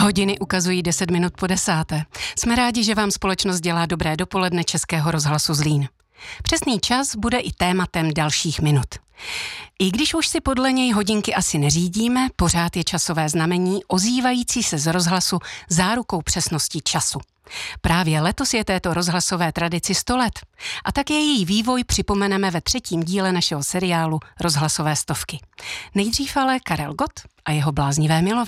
Hodiny ukazují 10 minut po 10. Jsme rádi, že vám společnost dělá dobré dopoledne Českého rozhlasu Zlín. Přesný čas bude i tématem dalších minut. I když už si podle něj hodinky asi neřídíme, pořád je časové znamení ozývající se z rozhlasu zárukou přesnosti času. Právě letos je této rozhlasové tradici 100 let a tak její vývoj připomeneme ve 3. díle našeho seriálu Rozhlasové stovky. Nejdřív ale Karel Gott a jeho bláznivé milování.